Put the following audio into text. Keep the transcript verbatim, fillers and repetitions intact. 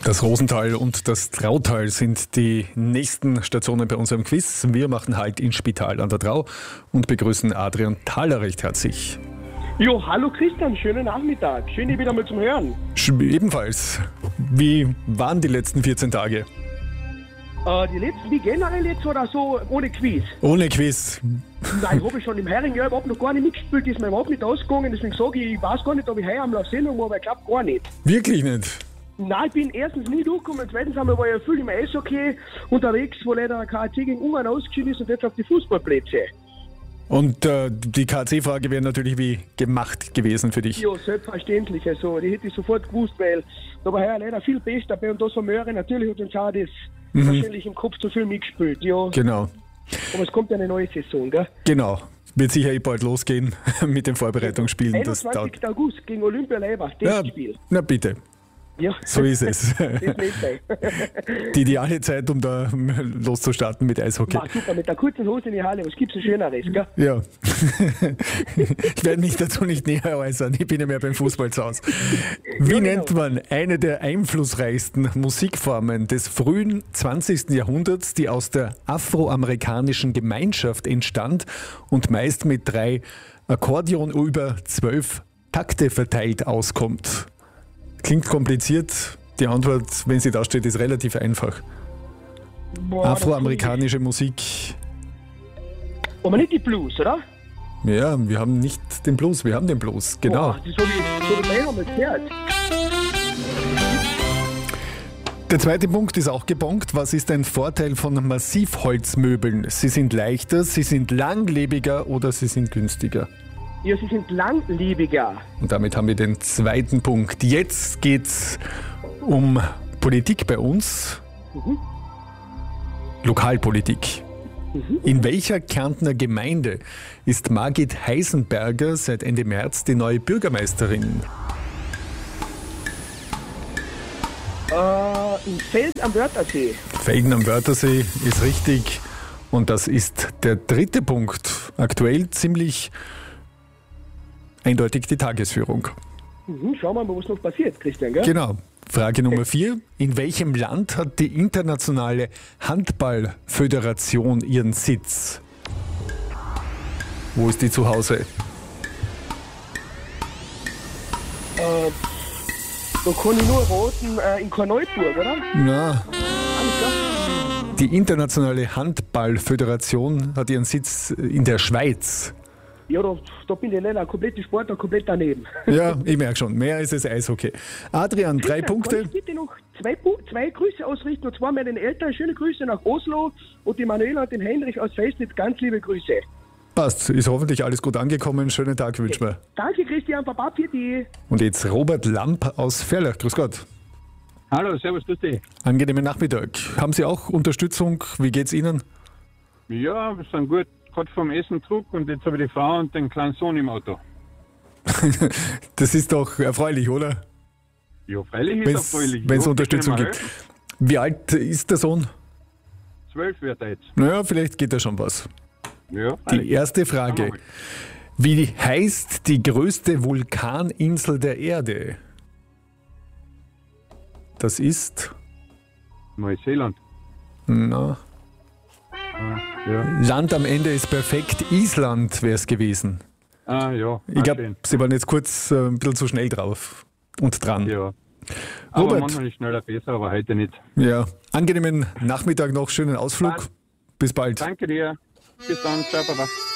Das Rosental und das Trautal sind die nächsten Stationen bei unserem Quiz. Wir machen Halt in Spital an der Trau und begrüßen Adrian Thaler recht herzlich. Jo, hallo Christian, schönen Nachmittag. Schön, dich wieder mal zum Hören. Ebenfalls. Wie waren die letzten vierzehn Tage? Äh, die letzten, wie generell jetzt oder so, ohne Quiz? Ohne Quiz. Nein, habe ich schon im Hering-Jahr überhaupt noch gar nicht mitgespielt, ist mir überhaupt nicht ausgegangen. Deswegen sage ich, ich weiß gar nicht, ob ich heuer am Lauf Sendung war, aber ich glaube gar nicht. Wirklich nicht? Nein, ich bin erstens nie durchgekommen, zweitens einmal war ich ja viel im Eishockey unterwegs, wo leider der K A C gegen Ungarn ausgeschieden ist und jetzt auf die Fußballplätze. Und äh, die K A C-Frage wäre natürlich wie gemacht gewesen für dich. Ja, selbstverständlich. Also, die hätte ich sofort gewusst, weil da war heuer leider viel Pech dabei und das von Möhre. Natürlich hat uns auch das mhm. wahrscheinlich im Kopf zu viel mitgespielt. Ja. Genau. Aber es kommt ja eine neue Saison, gell? Genau. Wird sicher eh bald losgehen mit den Vorbereitungsspielen. einundzwanzigsten August gegen Olympia Leibach, das ja, Spiel. Na bitte. Ja. So ist es. Das nicht sein. Die ideale Zeit, um da loszustarten mit Eishockey. Ah, super, mit der kurzen Hose in die Halle, was gibt's denn Schöneres, gell? Ja. Ich werde mich dazu nicht näher äußern, ich bin ja mehr beim Fußball zu Hause. Wie ja, genau. nennt man eine der einflussreichsten Musikformen des frühen zwanzigsten Jahrhunderts, die aus der afroamerikanischen Gemeinschaft entstand und meist mit drei Akkordeon über zwölf Takte verteilt auskommt? Klingt kompliziert. Die Antwort, wenn sie da steht, ist relativ einfach. Boah, afroamerikanische Musik. Aber nicht die Blues, oder? Ja, wir haben nicht den Blues, wir haben den Blues, genau. Boah, das habe ich, so ich einmal gehört. Der zweite Punkt ist auch gebongt. Was ist ein Vorteil von Massivholzmöbeln? Sie sind leichter, sie sind langlebiger oder sie sind günstiger? Ja, sie sind langlebiger. Und damit haben wir den zweiten Punkt. Jetzt geht's um Politik bei uns. Mhm. Lokalpolitik. Mhm. In welcher Kärntner Gemeinde ist Margit Heisenberger seit Ende März die neue Bürgermeisterin? Äh, in Felden am Wörthersee. Felden am Wörthersee ist richtig. Und das ist der dritte Punkt. Aktuell ziemlich eindeutig die Tagesführung. Mhm, schauen wir mal, was noch passiert, Christian, gell? Genau. Frage Nummer vier. In welchem Land hat die Internationale Handballföderation ihren Sitz? Wo ist die zu Hause? Äh, da kann ich nur raten, äh, in Korneuburg, oder? Na. Die Internationale Handballföderation hat ihren Sitz in der Schweiz. Ja, da, da bin ich leider komplett Sport, da komplett daneben. Ja, ich merke schon, mehr ist es Eishockey. Adrian, drei Christian, Punkte. Kann ich bitte noch zwei, zwei Grüße ausrichten, und zwar meinen Eltern schöne Grüße nach Oslo und die Manuela und den Heinrich aus Feistnitz, ganz liebe Grüße. Passt, ist hoffentlich alles gut angekommen. Schönen Tag wünschen wir. Danke Christian, Papa, für die. Und jetzt Robert Lamp aus Ferlach. Grüß Gott. Hallo, servus, grüß dich. Angenehmen Nachmittag. Haben Sie auch Unterstützung? Wie geht's Ihnen? Ja, wir sind gut. Gerade vom Essen zurück und jetzt habe ich die Frau und den kleinen Sohn im Auto. Das ist doch erfreulich, oder? Ja, freilich ist wenn's, erfreulich. Wenn es ja, Unterstützung gibt. Wie alt ist der Sohn? Zwölf wird er jetzt. Naja, vielleicht geht da schon was. Ja, die erste Frage. Wie heißt die größte Vulkaninsel der Erde? Das ist? Neuseeland. Na. Ja. Land am Ende ist perfekt. Island wäre es gewesen. Ah ja. Ich glaube, Sie waren jetzt kurz äh, ein bisschen zu schnell drauf und dran. Ja. Aber Robert, manchmal ist schneller besser, aber heute nicht. Ja. Angenehmen Nachmittag noch, schönen Ausflug. Bis bald. Danke dir. Bis dann. Ciao, Papa.